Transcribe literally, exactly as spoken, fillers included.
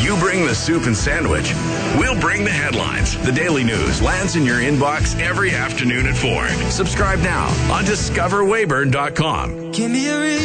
You bring the soup and sandwich. We'll bring the headlines. The Daily News lands in your inbox every afternoon at four. Subscribe now on discover weyburn dot com. Give me a reason.